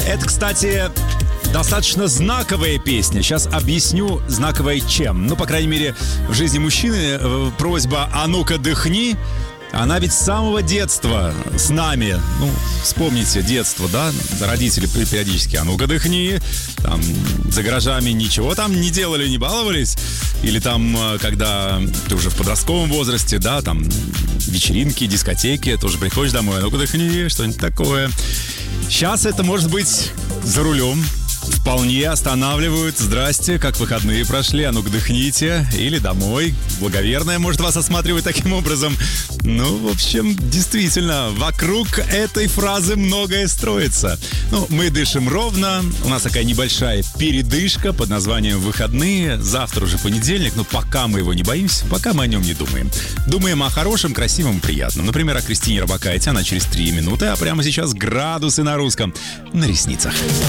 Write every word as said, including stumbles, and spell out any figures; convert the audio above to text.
Это, кстати, достаточно знаковая песня. Сейчас объясню, знаковая чем. Ну, по крайней мере, в жизни мужчины просьба «А ну-ка, дыхни». Она ведь с самого детства с нами. Ну, вспомните детство, да? Родители периодически «А ну-ка, дыхни». Там, за гаражами ничего там не делали, не баловались. Или там, когда ты уже в подростковом возрасте, да, там вечеринки, дискотеки, тоже приходишь домой, «А ну-ка, дыхни», что-нибудь такое. Сейчас это может быть за рулем. Вполне останавливают. Здрасте, как выходные прошли? А ну-ка, дыхните. Или домой. Благоверная может вас осматривать таким образом. Ну, в общем, действительно, вокруг этой фразы многое строится. Ну, мы дышим ровно. У нас такая небольшая передышка под названием «Выходные». Завтра уже понедельник, но пока мы его не боимся, пока мы о нем не думаем. Думаем о хорошем, красивом, приятном. Например, о Кристине Рабакайте. Она через три минуты, а прямо сейчас градусы на русском на ресницах.